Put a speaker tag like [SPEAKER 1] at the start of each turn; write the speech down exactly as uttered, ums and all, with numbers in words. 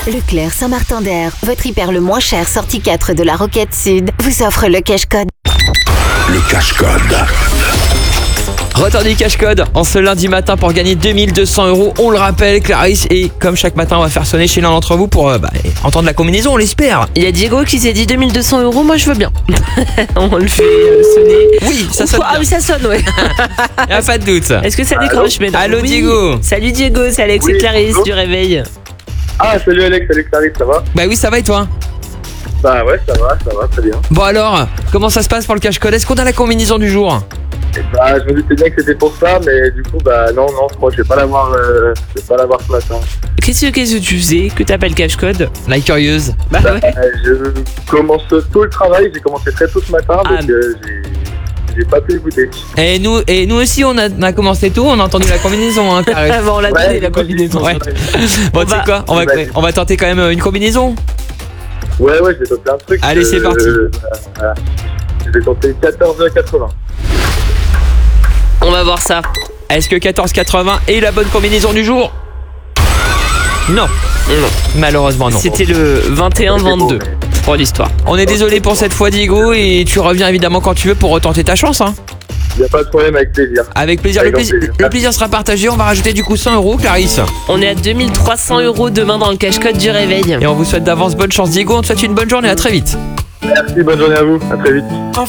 [SPEAKER 1] Leclerc Saint-Martin-d'Air, votre hyper le moins cher sortie quatre de la Roquette Sud, vous offre le cash code.
[SPEAKER 2] Le cash code.
[SPEAKER 3] Retour du cash code en ce lundi matin pour gagner deux mille deux cents euros. On le rappelle, Clarisse, et comme chaque matin, on va faire sonner chez l'un d'entre vous pour euh, bah, entendre la combinaison, on l'espère.
[SPEAKER 4] Il y a Diego qui s'est dit deux mille deux cents euros, moi je veux bien. On le fait euh, sonner.
[SPEAKER 3] Oui, ça sonne
[SPEAKER 4] Ah
[SPEAKER 3] bien.
[SPEAKER 4] oui, ça sonne, ouais.
[SPEAKER 3] Y'a pas de doute.
[SPEAKER 4] Est-ce que ça décroche, mesdames?
[SPEAKER 3] Allô,
[SPEAKER 4] Oui.
[SPEAKER 3] Diego.
[SPEAKER 4] Salut Diego, c'est Alex
[SPEAKER 5] Oui,
[SPEAKER 4] et Clarisse
[SPEAKER 5] bonjour.
[SPEAKER 4] du réveil.
[SPEAKER 5] Ah, salut Alex, salut Clarisse, ça va?
[SPEAKER 3] Bah oui, ça va et toi?
[SPEAKER 5] Bah ouais, ça va, ça va, très bien.
[SPEAKER 3] Bon alors, comment ça se passe pour le cash code? Est-ce qu'on a la combinaison du jour?
[SPEAKER 5] Et bah, je me doutais bien que c'était pour ça, mais du coup, bah non, non, je crois que je vais pas l'avoir, euh, je vais pas l'avoir ce matin.
[SPEAKER 4] Qu'est-ce que, qu'est-ce que tu faisais que t'appelles cash code?
[SPEAKER 3] La curieuse.
[SPEAKER 4] Bah ouais.
[SPEAKER 5] Euh, je commence tôt le travail, j'ai commencé très tôt ce matin,
[SPEAKER 4] Ah,
[SPEAKER 5] donc euh, j'ai, j'ai pas pu écouter.
[SPEAKER 3] Et nous, et nous aussi, on a, on a commencé tôt, on a entendu la combinaison, hein, Clarisse.
[SPEAKER 4] Ah bon, on l'a
[SPEAKER 5] Ouais,
[SPEAKER 4] donné la
[SPEAKER 5] j'ai
[SPEAKER 4] combinaison.
[SPEAKER 3] Ouais. Bon,
[SPEAKER 4] On
[SPEAKER 3] tu sais
[SPEAKER 4] va-
[SPEAKER 3] quoi, on va,
[SPEAKER 5] Vas-y.
[SPEAKER 3] on va tenter quand même une combinaison.
[SPEAKER 5] Ouais, ouais, je vais tenter un truc.
[SPEAKER 3] Allez, c'est parti.
[SPEAKER 5] euh, voilà. Je vais tenter quatorze quatre-vingts.
[SPEAKER 4] On va voir ça.
[SPEAKER 3] Est-ce que quatorze quatre-vingts est la bonne combinaison du jour? Non.
[SPEAKER 4] Non.
[SPEAKER 3] Malheureusement non.
[SPEAKER 4] C'était le vingt et un vingt-deux pour l'histoire.
[SPEAKER 3] On est désolé pour cette fois, Diego, et tu reviens évidemment quand tu veux pour retenter ta chance, hein.
[SPEAKER 5] Il n'y a pas de problème, avec plaisir.
[SPEAKER 3] Avec plaisir. Le,
[SPEAKER 5] Avec grand
[SPEAKER 3] plaisir.
[SPEAKER 5] plaisir.
[SPEAKER 3] le plaisir sera partagé. On va rajouter du coup cent euros, Clarisse.
[SPEAKER 4] On est à deux mille trois cents euros demain dans le cash code du réveil.
[SPEAKER 3] Et on vous souhaite d'avance bonne chance, Diego. On te souhaite une bonne journée. À très vite.
[SPEAKER 5] Merci, bonne journée à vous, à très vite.